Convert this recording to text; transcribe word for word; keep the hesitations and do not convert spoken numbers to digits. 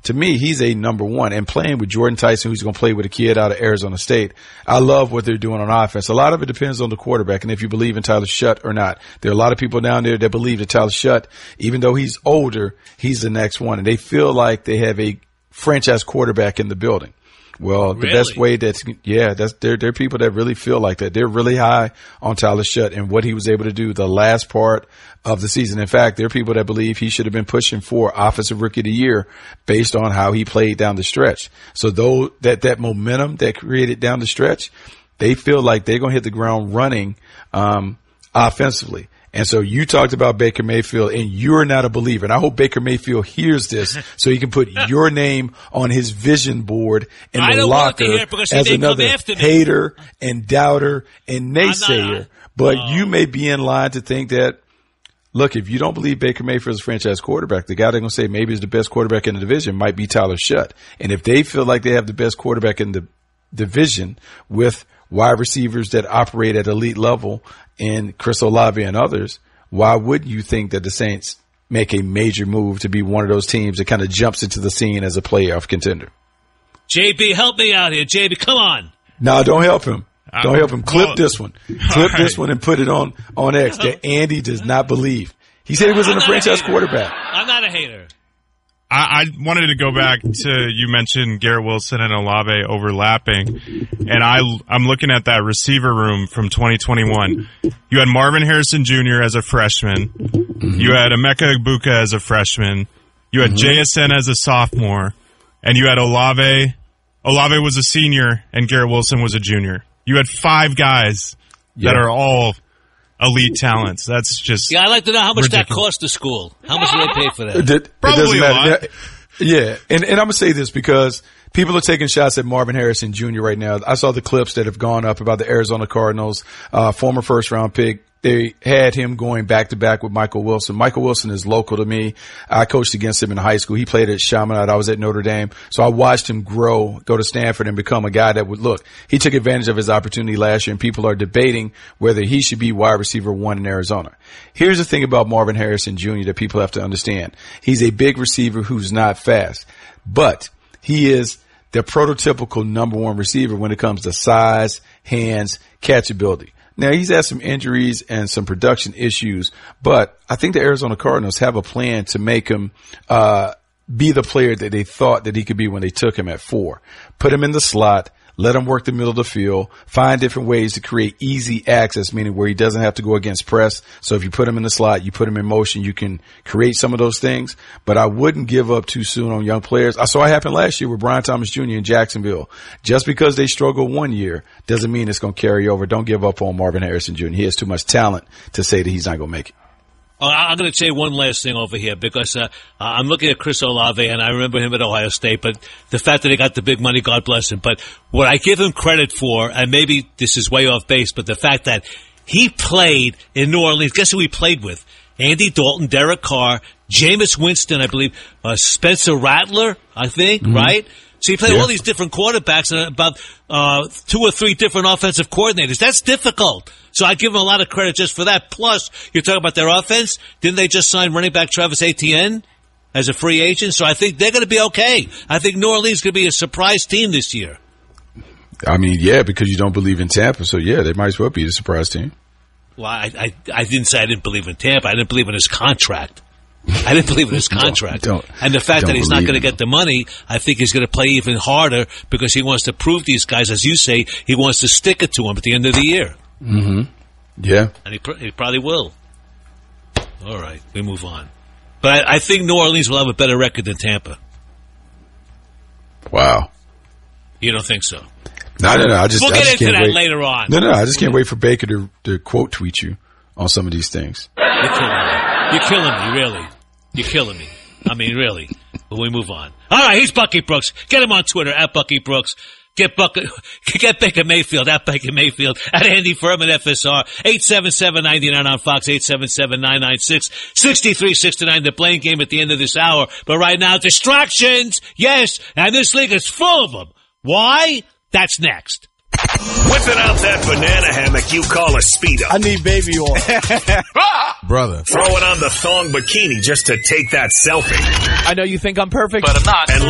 to me, he's a number one. And playing with Jordan Tyson, who's going to play with a kid out of Arizona State, I love what they're doing on offense. A lot of it depends on the quarterback and if you believe in Tyler Shutt or not. There are a lot of people down there that believe that Tyler Shutt, even though he's older, he's the next one. And they feel like they have a franchise quarterback in the building. Well, the really? best way that's, yeah, that's, there, there are people that really feel like that. They're really high on Tyler Shutt and what he was able to do the last part of the season. In fact, there are people that believe he should have been pushing for Offensive Rookie of the Year based on how he played down the stretch. So though that, that momentum that created down the stretch, they feel like they're going to hit the ground running, um, offensively. And so you talked about Baker Mayfield, and you're not a believer. And I hope BakerMayfield hears this so he can put your name on his vision board in I the don't locker want to hear it because as they another come after me. hater and doubter and naysayer. not, but oh. you may be in line to think that, look, if you don't believe Baker Mayfield is a franchise quarterback, the guy they're going to say maybe is the best quarterback in the division might be Tyler Shutt. And if they feel like they have the best quarterback in the division with wide receivers that operate at elite level in Chris Olave and others, why would you think that the Saints make a major move to be one of those teams that kind of jumps into the scene as a playoff contender? J B, help me out here. J B, come on. No, don't help him. Don't help him. Clip well, this one. Clip right. this one and put it on, on X that Andy does not believe. He said he wasn't a franchise quarterback. I'm not a hater. I, I wanted to go back to, you mentioned Garrett Wilson and Olave overlapping, and I, I'm looking at that receiver room from twenty twenty-one. You had Marvin Harrison Junior as a freshman. Mm-hmm. You had Emeka Egbuka as a freshman. You had mm-hmm. J S N as a sophomore. And you had Olave. Olave was a senior, and Garrett Wilson was a junior. You had five guys yeah. that are all elite talents. That's just Yeah, I'd like to know how much ridiculous. that cost the school. How much do they pay for that? It, it Probably doesn't a matter. lot. Yeah, and, and I'm going to say this because people are taking shots at Marvin Harrison Junior right now. I saw the clips that have gone up about the Arizona Cardinals, uh, former first-round pick. They had him going back-to-back with Michael Wilson. Michael Wilson is local to me. I coached against him in high school. He played at Chaminade. I was at Notre Dame. So I watched him grow, go to Stanford, and become a guy that would look. He took advantage of his opportunity last year, and people are debating whether he should be wide receiver one in Arizona. Here's the thing about Marvin Harrison Junior that people have to understand. He's a big receiver who's not fast, but he is the prototypical number one receiver when it comes to size, hands, catchability. Now, he's had some injuries and some production issues, but I think the Arizona Cardinals have a plan to make him uh be the player that they thought that he could be when they took him at four. Put him in the slot, let him work the middle of the field, find different ways to create easy access, meaning where he doesn't have to go against press. So if you put him in the slot, you put him in motion, you can create some of those things. But I wouldn't give up too soon on young players. I saw it happen last year with Brian Thomas Junior in Jacksonville. Just because they struggle one year doesn't mean it's going to carry over. Don't give up on Marvin Harrison Junior He has too much talent to say that he's not going to make it. Uh, I'm going to say one last thing over here because uh, I'm looking at Chris Olave, and I remember him at Ohio State, but the fact that he got the big money, God bless him. But what I give him credit for, and maybe this is way off base, but the fact that he played in New Orleans, guess who he played with? Andy Dalton, Derek Carr, Jameis Winston, I believe, uh, Spencer Rattler, I think, mm-hmm. right? So he played yeah. all these different quarterbacks and about uh two or three different offensive coordinators. That's difficult. So I give him a lot of credit just for that. Plus, you're talking about their offense. Didn't they just sign running back Travis Etienne as a free agent? So I think they're going to be okay. I think New Orleans is going to be a surprise team this year. I mean, yeah, because you don't believe in Tampa. So, yeah, they might as well be the surprise team. Well, I, I, I didn't say I didn't believe in Tampa. I didn't believe in his contract. I didn't believe in his contract. don't, and the fact that he's not going to him. get the money, I think he's going to play even harder because he wants to prove these guys, as you say, he wants to stick it to them at the end of the year. Mm-hmm. Yeah. And he, pr- he probably will. All right, we move on. But I, I think New Orleans will have a better record than Tampa. Wow. You don't think so? No, no, no. I just, we'll I get just into can't that wait. later on. No, no, I just can't wait for Baker to, to quote tweet you on some of these things. You're killing me. You're killing me, really. You're killing me. I mean, really. But we move on. All right, he's Bucky Brooks. Get him on Twitter, at Bucky Brooks. Get Buck, get Baker Mayfield, at Baker Mayfield, at Andy Furman, F S R, eight seven seven, nine nine on Fox, eight seven seven, nine nine six, six three six nine, the blame game at the end of this hour. But right now, distractions, yes, and this league is full of them. Why? That's next. Whipping out that banana hammock you call a Speedo. I need baby oil. Brother. Throwing on the thong bikini just to take that selfie. I know you think I'm perfect, but I'm not. And